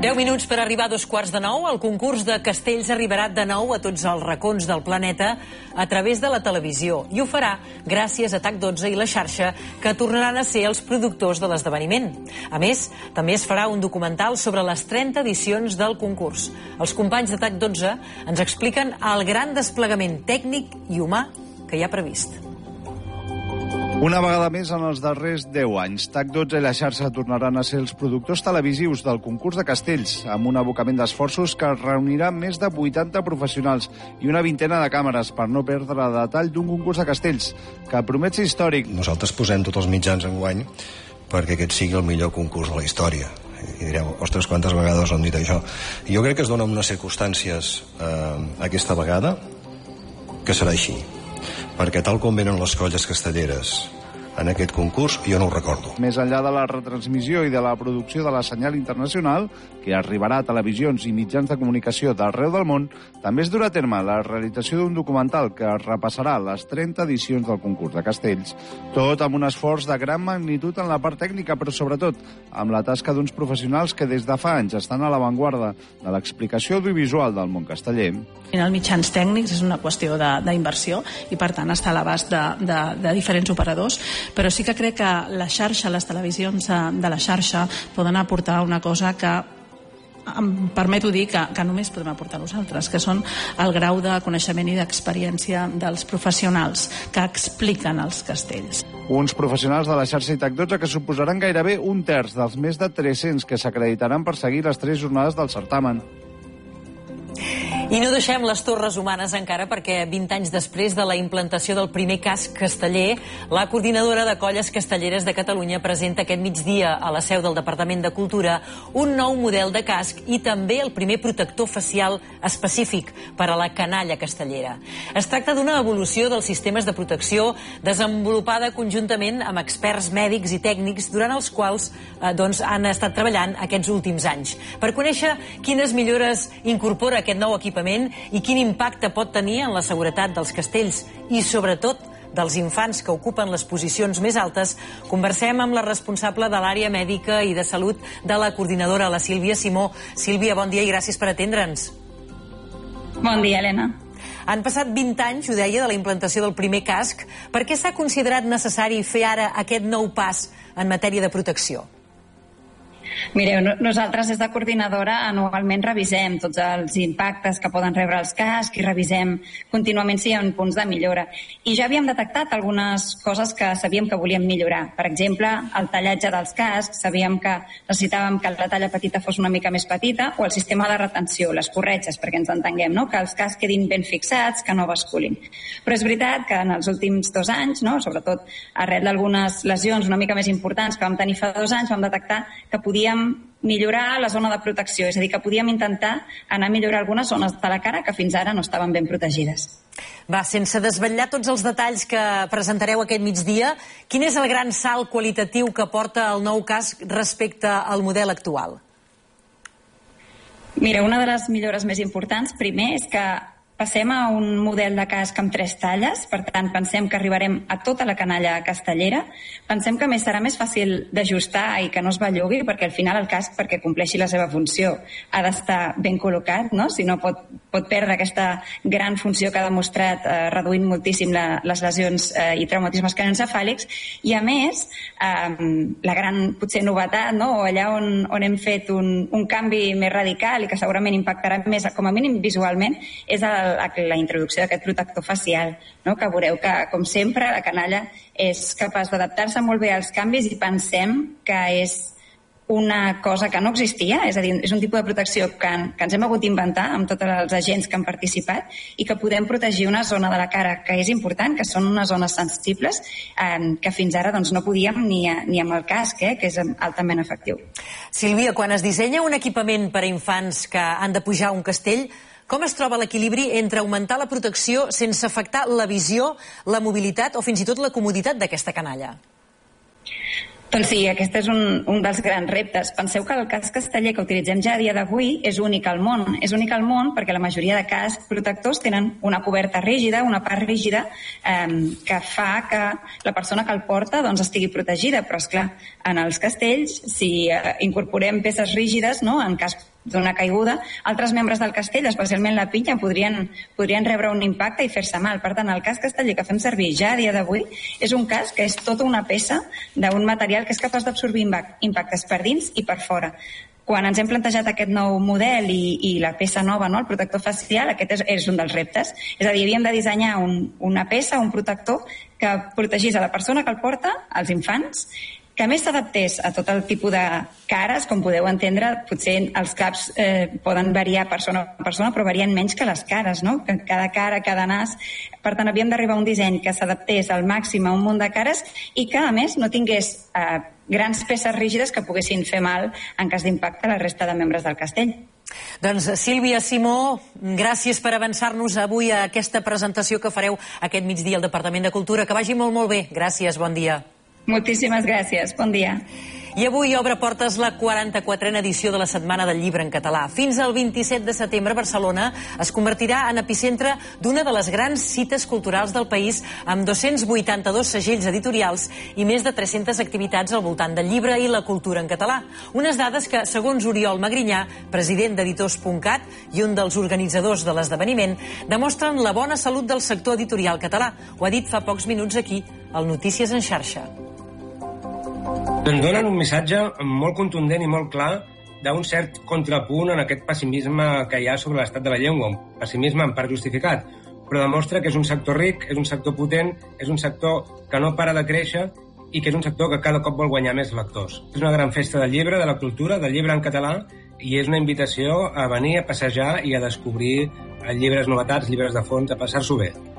10 minuts per arribar a 8:45. El concurs de castells arribarà de nou a tots els racons del planeta a través de la televisió. I ho farà gràcies a TAC12 i la xarxa, que tornaran a ser els productors de l'esdeveniment. A més, també es farà un documental sobre les 30 edicions del concurs. Els companys de TAC12 ens expliquen el gran desplegament tècnic i humà que hi ha previst. Una vegada més en els darrers 10 anys, TAC12 i la xarxa tornaran a ser els productors televisius del concurs de castells, amb un abocament d'esforços que reunirà més de 80 professionals i una vintena de càmeres per no perdre detall d'un concurs de castells, que promet ser històric. Nosaltres posem tots els mitjans enguany perquè aquest sigui el millor concurs de la història. I direu, ostres, quantes vegades han dit això? I jo crec que es dona unes circumstàncies aquesta vegada que serà així. Perquè tal com venen les colles castelleres en aquest concurs, jo no ho recordo. Més enllà de la retransmissió i de la producció de la senyal internacional, que arribarà a televisions i mitjans de comunicació d'arreu del món, també es durà a terme la realització d'un documental que repassarà les 30 edicions del concurs de castells, tot amb un esforç de gran magnitud en la part tècnica, però sobretot amb la tasca d'uns professionals que des de fa anys estan a l'avantguarda de l'explicació audiovisual del món casteller. Els mitjans tècnics és una qüestió d'inversió i, per tant, està a l'abast de diferents operadors, però sí que crec que la xarxa, les televisions de la xarxa poden aportar una cosa que em permeto dir que només podem aportar nosaltres, que són el grau de coneixement i d'experiència dels professionals que expliquen els castells. Uns professionals de la xarxa i TAC12 que suposaran gairebé un terç dels més de 300 que s'acreditaran per seguir les 3 jornades del certamen. I no deixem les torres humanes encara, perquè 20 anys després de la implantació del primer casc casteller, la coordinadora de colles castelleres de Catalunya presenta aquest migdia a la seu del Departament de Cultura un nou model de casc i també el primer protector facial específic per a la canalla castellera. Es tracta d'una evolució dels sistemes de protecció desenvolupada conjuntament amb experts mèdics i tècnics durant els quals han estat treballant aquests últims anys. Per conèixer quines millores incorpora aquest nou equipament i quin impacte pot tenir en la seguretat dels castells i, sobretot, dels infants que ocupen les posicions més altes, conversem amb la responsable de l'àrea mèdica i de salut de la coordinadora, la Sílvia Simó. Sílvia, bon dia i gràcies per atendre'ns. Bon dia, Helena. Han passat 20 anys, ho deia, de la implantació del primer casc. Per què s'ha considerat necessari fer ara aquest nou pas en matèria de protecció? Mireu, nosaltres des de coordinadora anualment revisem tots els impactes que poden rebre els cascs i revisem contínuament si hi ha punts de millora. I ja havíem detectat algunes coses que sabíem que volíem millorar. Per exemple, el tallatge dels cascs, sabíem que necessitàvem que la talla petita fos una mica més petita, o el sistema de retenció, les corretges, perquè ens entenguem, no? Que els cascs quedin ben fixats, que no basculin. Però és veritat que en els últims 2 anys, no? Sobretot arrel d'algunes lesions una mica més importants que vam tenir fa 2 anys, vam detectar que podíem millorar la zona de protecció, és a dir, que podíem intentar anar a millorar algunes zones de la cara que fins ara no estaven ben protegides. Va, sense desvetllar tots els detalls que presentareu aquest migdia, quin és el gran salt qualitatiu que porta el nou casc respecte al model actual? Mira, una de les millores més importants, primer, és que passem a un model de casc amb 3 talles, per tant, pensem que arribarem a tota la canalla castellera. Pensem que més serà més fàcil d'ajustar i que no es bellugui, perquè al final el casc, perquè compleixi la seva funció, ha d'estar ben col·locat, no? Si no pot perdre aquesta gran funció que ha demostrat reduint moltíssim les lesions i traumatismes cranioencefàlics. I a més, la gran, potser, novetat, no? O allà on hem fet un canvi més radical i que segurament impactarà més, com a mínim visualment, és la introducció d'aquest protector facial, no? Que veureu que, com sempre, la canalla és capaç d'adaptar-se molt bé als canvis i pensem que és una cosa que no existia, és a dir, és un tipus de protecció que ens hem hagut d'inventar amb tots els agents que han participat i que podem protegir una zona de la cara que és important, que són unes zones sensibles que fins ara no podíem ni amb el casc, que és altament efectiu. Sílvia, quan es dissenya un equipament per a infants que han de pujar un castell, com es troba l'equilibri entre augmentar la protecció sense afectar la visió, la mobilitat o fins i tot la comoditat d'aquesta canalla? Doncs sí, aquest és un dels grans reptes. Penseu que el casc casteller que utilitzem ja a dia d'avui és únic al món. És únic al món perquè la majoria de cascs protectors tenen una coberta rígida, una part rígida, que fa que la persona que el porta estigui protegida. Però, esclar, en els castells, si incorporem peces rígides, no?, en cas d'una caiguda, altres membres del castell, especialment la pinya, podrien rebre un impacte i fer-se mal. Per tant, el casc casteller que fem servir ja a dia d'avui és un casc que és tota una peça d'un material que és capaç d'absorbir impactes per dins i per fora. Quan ens hem plantejat aquest nou model i la peça nova, no?, el protector facial, aquest és un dels reptes. És a dir, havíem de dissenyar una peça, un protector, que protegís a la persona que el porta, als infants, que a més s'adaptés a tot el tipus de cares. Com podeu entendre, potser els caps poden variar persona a persona, però varien menys que les cares, no? Cada cara, cada nas. Per tant, havíem d'arribar a un disseny que s'adaptés al màxim a un munt de cares i que, a més, no tingués grans peces rígides que poguessin fer mal en cas d'impacte a la resta de membres del castell. Doncs Sílvia Simó, gràcies per avançar-nos avui a aquesta presentació que fareu aquest migdia al Departament de Cultura. Que vagi molt, molt bé. Gràcies, bon dia. Moltíssimes gràcies, bon dia. I avui obre portes la 44a edició de la Setmana del Llibre en Català. Fins al 27 de setembre, Barcelona es convertirà en epicentre d'una de les grans cites culturals del país, amb 282 segells editorials i més de 300 activitats al voltant del llibre i la cultura en català. Unes dades que, segons Oriol Magrinyà, president d'Editors.cat i un dels organitzadors de l'esdeveniment, demostren la bona salut del sector editorial català. Ho ha dit fa pocs minuts aquí, al Notícies en Xarxa. Ens donen un missatge molt contundent i molt clar d'un cert contrapunt en aquest pessimisme que hi ha sobre l'estat de la llengua, un pessimisme en part justificat, però demostra que és un sector ric, és un sector potent, és un sector que no para de créixer i que és un sector que cada cop vol guanyar més lectors. És una gran festa del llibre, de la cultura, del llibre en català, i és una invitació a venir a passejar i a descobrir llibres novetats, llibres de fons, a passar-s'ho bé.